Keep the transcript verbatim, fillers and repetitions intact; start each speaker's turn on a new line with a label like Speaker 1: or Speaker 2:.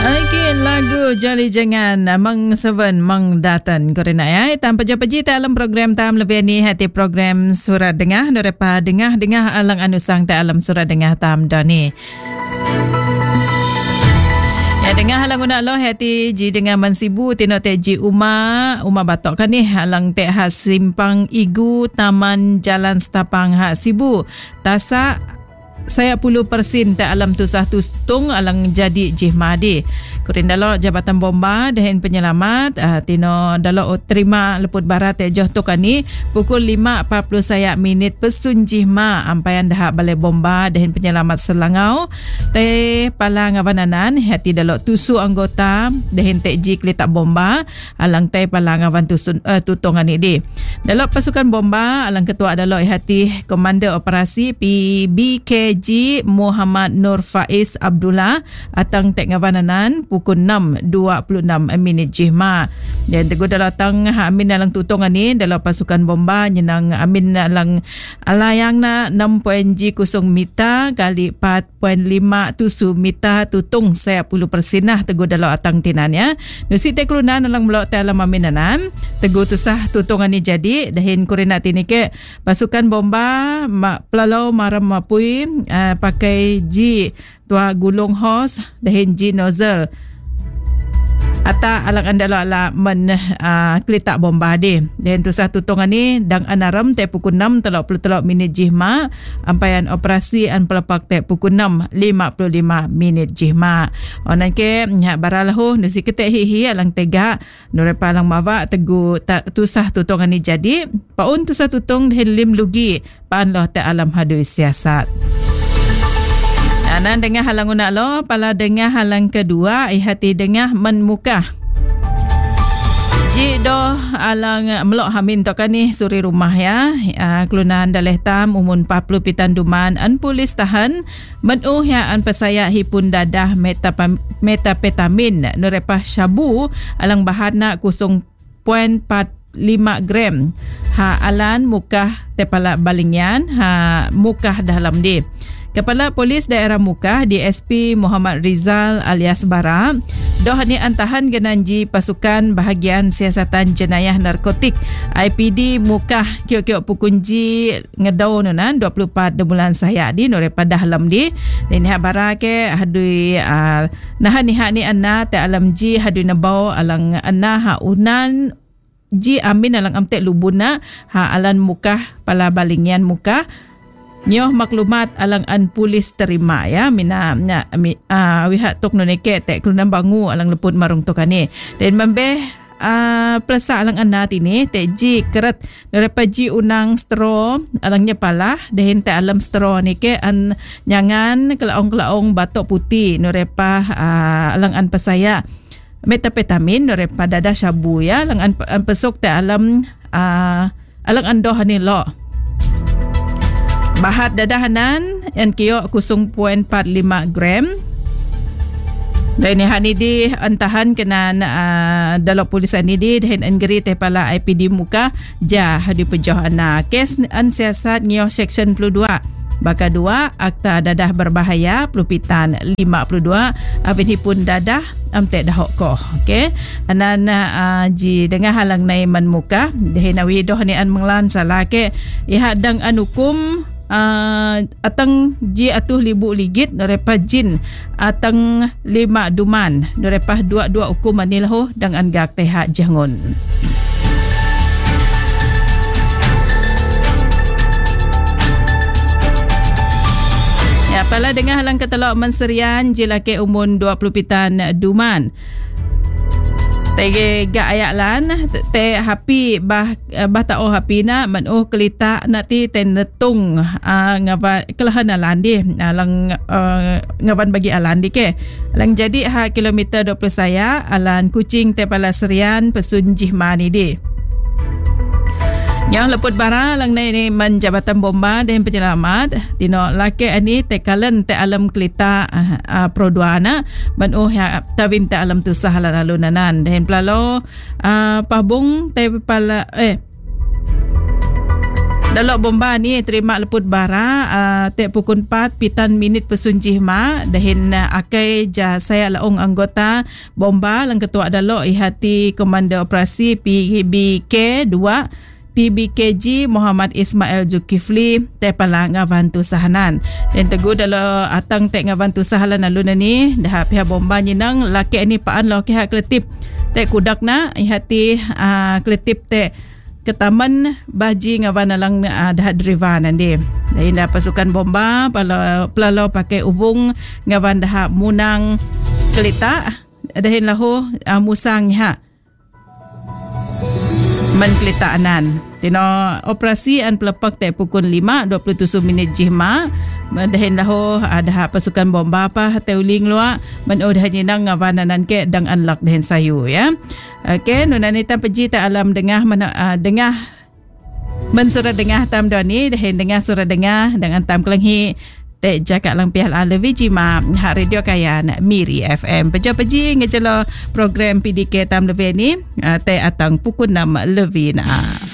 Speaker 1: Okey, lagu Jolly Jangan Mang Seven Mang Datan korena ya. Tanpa japaji ta alam program tam lebih ni hati program Surat Dengah Norepa Dengah Dengah alang anusang ta alam Surat Dengah tam dani. Ya dengar halang guna lo hati ji dengan mansibu tino te ji uma uma batok kan ni halang te has simpang igu taman jalan Setapang hak sibu tasa saya puluh persen tak alam tusah tustung alang jadi jihmadi. Kurin dalo Jabatan Bomba dan penyelamat uh, tino dalo terima leput barat te joh tukani pukul lima empat puluh saya minit pesun jihma ampayan dah balai bomba dan penyelamat Selangau te palang avananan hati dalo tusu anggota dan te ji kletak bomba alang te palang avan tusun uh, tutongan ini. Dalo pasukan bomba alang ketua dalo hati komander operasi P B K G Muhammad Nur Faiz Abdullah atang tek ngavananan pukul enam dua puluh enam minit jihma. Dan teguh dalam tang amin dalam tutongan ni dalam pasukan bomba nyenang amin dalam alayang na enam kosong mita kali empat lima tusu mita tutung saya puluh persen nah teguh dalam atang tinan ya. Nusi teklunan dalam melok dalam aminanan teguh tusah tutongan ni jadi dahin kurina tinike pasukan bomba ma, pelalau maram mapui uh, pakai G tua gulung hos dahin G nozzle ata alang andala ala men uh, kletak bomba de dan tu satu tongan ni dang anaram te pukul enam tiga puluh tiga minit jihma ampayan operasi an pelepak te pukul enam lima puluh lima minit jihma onan ke nya baralahu nusi ketek hihi alang tega nurepa alang mawa tegu tu sah tu tongan ni jadi paun tu satu tong lim lugi pan loh te alam hadu siasat. Anan dengar halang unak lo, pala dengar halang kedua, ihati dengar menmukah. Ji doh alang melok hamin tokan ni suri rumah ya. Uh, kelunan daleh tam umun empat puluh pitan duman an polis tahan menuh ya an pesaya hipun dadah metapam, metapetamin nurepah syabu alang bahana kosong koma empat lima gram. Ha alan mukah tepala balingyan, ha mukah dalam di. Kepala Polis Daerah Mukah D S P Muhammad Rizal alias Bara doh ni antahan genanji pasukan bahagian siasatan jenayah narkotik I P D Mukah kiok-kiok pukunji ngedau nunan dua puluh empat bulan saya di nore pada halam di ni ha bara ke hadui uh, nah ni ha ni anna ta alam ji hadui nabau alang anna ha unan ji amin alang amtek lubuna ha alan Mukah pala balingyan Mukah nyoh maklumat alang an polis terima ya mina nya uh, wihat tok noneke tek klunan bangu alang leput marung tokane dan membe uh, plesa alang anat ini tek ji keret darepa ji unang stro alangnya pala dehen tek alam stro nike an nyangan kelaong-kelaong batok putih norepa uh, alang an pesaya metapetamin norepa dadah syabu ya alang an, an pesok tek alam uh, alang andoh ni lo bahat dadahanan yang kiok kosong koma empat lima gram. Dan ini hani di antahan kena uh, dalam polisan ini di dan anggeri tepala I P D Mukah jah di pejoh ana kes an siasat ngioh section dua puluh dua baka dua akta dadah berbahaya pelupitan lima puluh dua apin hipun dadah amtek dah koh okey anan uh, ji dengar halang nai man Mukah dehenawi doh ni an menglan salah ke iha dang anukum Uh, atang ji atuh libu ligit norepa jin atang lima duman norepa dua-dua ukum manilho dang anggak teha jangon. Ya pala dengar halang ketelok menserian jilake umun dua puluh pitan duman. Tege gak ayak lan te hapi bah bah tao hapi na manuh kelita nati tenetung uh, ngapa kelahan alan di alang uh, ngaban bagi alan di ke alang jadi ha kilometer dua puluh saya alan kucing te pala serian pesun jihmani di yang leput bara lang na ini man Jabatan Bomba dan penyelamat tino lake ani te kalen te alam kelita uh, uh, produana manuh ya tawin te alam tu sahalan alunanan dan pelalo uh, pabung te pala eh Dalok bomba ni terima leput bara uh, tek pukul empat pitan minit pesunjih ma dahin uh, akai ja saya laung anggota bomba lang ketua dalok ihati komando operasi P B K dua T B K G Muhammad Ismail Zulkifli te palang ngabantu sahanan dan tegu dalo atang te ngabantu sahalan alun ni dah pihak bomba nyinang laki ni paan lo ke hak keletip te kudakna ihati uh, keletip te ketaman baji ngawan lang uh, dah driva nanti. Dahin dah pasukan bomba pala pelalo pakai ubung ngawan dah munang kelita dahin lahu uh, musang ha men kelita anan. Tino operasi an pelepak te pukul lima dua puluh tujuh minit jihma dahin lahu ada pasukan bomba apa teuling luak men udah nyinang ngawananan ke dang anlak dahin sayu ya. Okey nunanita peji ta alam dengah mana uh, dengah men surat dengah tam doni dahin dengah surat dengah dengan tam kelenghi te jakak lang pihal alevi jima ha radio kayan Miri F M peja peji ngejelo program P D K tam levi ni uh, te atang pukul enam levi na.